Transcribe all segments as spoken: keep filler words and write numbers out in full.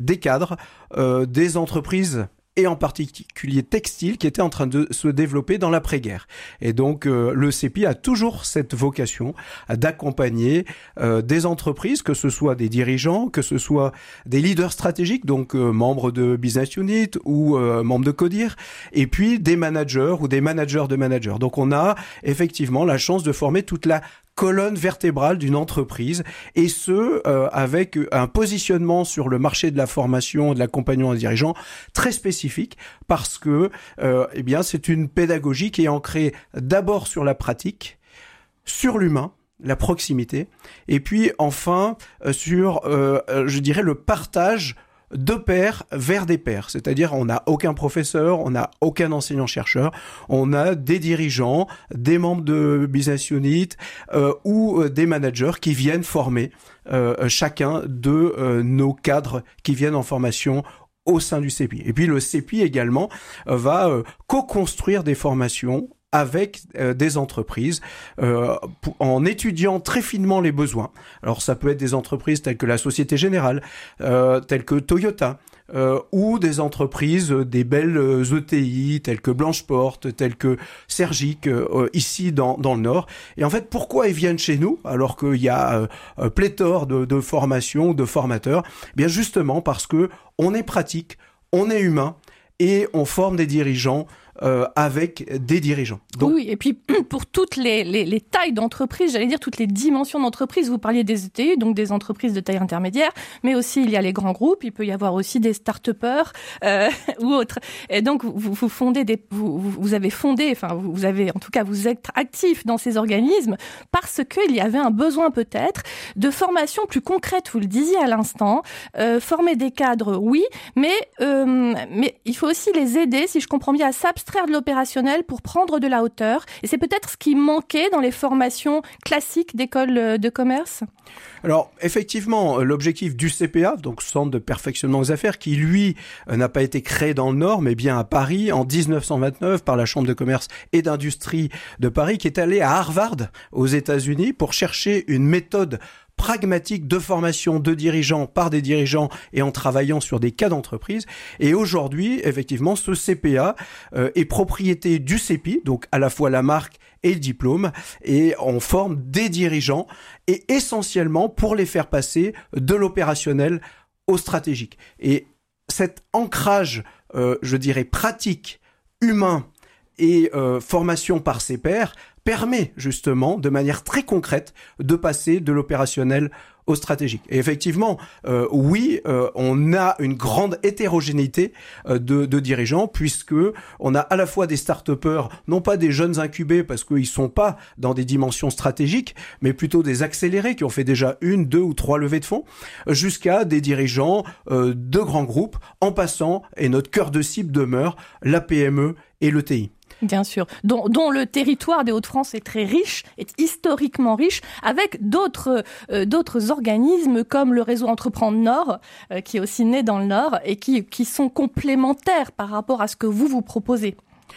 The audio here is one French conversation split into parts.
des cadres, euh, des entreprises et en particulier textile, qui était en train de se développer dans l'après-guerre. Et donc, euh, le C P I a toujours cette vocation d'accompagner euh, des entreprises, que ce soit des dirigeants, que ce soit des leaders stratégiques, donc euh, membres de business unit ou euh, membres de CODIR, et puis des managers ou des managers de managers. Donc, on a effectivement la chance de former toute la colonne vertébrale d'une entreprise, et ce, euh, avec un positionnement sur le marché de la formation, de l'accompagnement des dirigeants très spécifique, parce que euh, eh bien, c'est une pédagogie qui est ancrée d'abord sur la pratique, sur l'humain, la proximité, et puis enfin euh, sur, euh, je dirais, le partage de pairs vers des pairs, c'est-à-dire on n'a aucun professeur, on n'a aucun enseignant-chercheur, on a des dirigeants, des membres de business unit euh, ou des managers qui viennent former euh, chacun de euh, nos cadres qui viennent en formation au sein du C P I. Et puis le C P I également euh, va euh, co-construire des formations avec euh, des entreprises, euh, pour, en étudiant très finement les besoins. Alors ça peut être des entreprises telles que la Société Générale, euh, telles que Toyota, euh, ou des entreprises, euh, des belles euh, E T I, telles que Blancheporte, telles que Sergic, euh, ici dans, dans le Nord. Et en fait, pourquoi ils viennent chez nous, alors qu'il y a euh, pléthore de, de formations, de formateurs? Eh bien justement parce que on est pratique, on est humain, et on forme des dirigeants Euh, avec des dirigeants. Donc... Oui, et puis pour toutes les, les, les tailles d'entreprise, j'allais dire toutes les dimensions d'entreprise, vous parliez des E T I, donc des entreprises de taille intermédiaire, mais aussi il y a les grands groupes, il peut y avoir aussi des start-upers euh, ou autres. Et donc vous, vous fondez des, vous, vous avez fondé, enfin vous avez en tout cas vous êtes actif dans ces organismes parce qu'il y avait un besoin peut-être de formation plus concrète, vous le disiez à l'instant, euh, former des cadres, oui, mais euh, mais il faut aussi les aider, si je comprends bien, à s'abstraire de l'opérationnel pour prendre de la hauteur. Et c'est peut-être ce qui manquait dans les formations classiques d'écoles de commerce. Alors, effectivement, l'objectif du C P A, donc Centre de perfectionnement aux affaires, qui, lui, n'a pas été créé dans le Nord, mais bien à Paris, en dix-neuf cent vingt-neuf, par la Chambre de commerce et d'industrie de Paris, qui est allé à Harvard, aux États-Unis, pour chercher une méthode pragmatique de formation de dirigeants par des dirigeants et en travaillant sur des cas d'entreprise. Et aujourd'hui, effectivement, ce C P A euh, est propriété du C P I, donc à la fois la marque et le diplôme, et on forme des dirigeants, et essentiellement pour les faire passer de l'opérationnel au stratégique. Et cet ancrage, euh, je dirais, pratique, humain et euh, formation par ses pairs permet justement, de manière très concrète, de passer de l'opérationnel au stratégique. Et effectivement, euh, oui, euh, on a une grande hétérogénéité euh, de, de dirigeants, puisque on a à la fois des start-upers, non pas des jeunes incubés, parce qu'ils sont pas dans des dimensions stratégiques, mais plutôt des accélérés qui ont fait déjà une, deux ou trois levées de fonds, jusqu'à des dirigeants euh, de grands groupes, en passant, et notre cœur de cible demeure, la P M E et l'E T I. Bien sûr, dont, dont le territoire des Hauts-de-France est très riche, est historiquement riche, avec d'autres, euh, d'autres organismes comme le réseau Entreprendre Nord, euh, qui est aussi né dans le Nord, et qui, qui sont complémentaires par rapport à ce que vous vous proposez.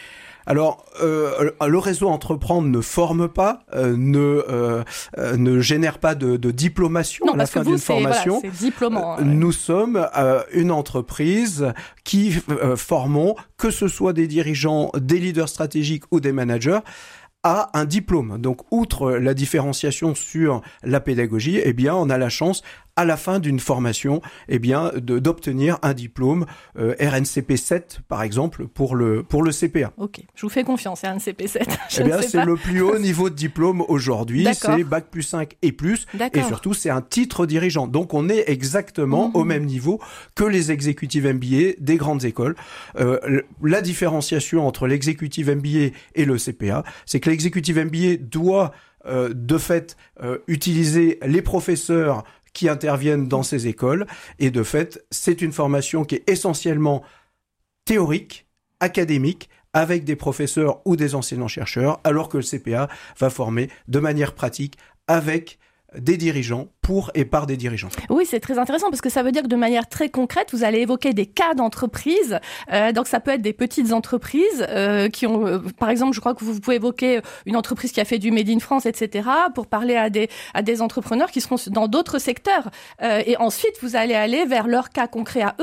Alors, euh, le réseau Entreprendre ne forme pas, euh, ne euh, euh, ne génère pas de, de diplomation non, à la fin d'une formation. Voilà, c'est diplômant. Euh, nous sommes euh, une entreprise qui euh, formons, que ce soit des dirigeants, des leaders stratégiques ou des managers, à un diplôme. Donc, outre la différenciation sur la pédagogie, eh bien, on a la chance, à la fin d'une formation, eh bien, de, d'obtenir un diplôme euh, R N C P sept, par exemple, pour le pour le C P A. Ok, je vous fais confiance, R N C P sept. Je eh bien, c'est pas. le plus haut niveau de diplôme aujourd'hui. D'accord. C'est bac plus cinq et plus. D'accord. Et surtout, c'est un titre dirigeant. Donc, on est exactement mmh. au même niveau que les exécutives M B A des grandes écoles. Euh, la différenciation entre l'exécutive M B A et le C P A, c'est que l'exécutive M B A doit, euh, de fait, euh, utiliser les professeurs qui interviennent dans ces écoles. Et de fait, c'est une formation qui est essentiellement théorique, académique, avec des professeurs ou des enseignants-chercheurs, alors que le C P A va former de manière pratique avec des dirigeants, pour et par des dirigeants. Oui, c'est très intéressant parce que ça veut dire que de manière très concrète, vous allez évoquer des cas d'entreprise. Euh, donc ça peut être des petites entreprises euh, qui ont, euh, par exemple, je crois que vous pouvez évoquer une entreprise qui a fait du Made in France, et cetera, pour parler à des à des entrepreneurs qui seront dans d'autres secteurs. Euh, et ensuite, vous allez aller vers leur cas concret à eux.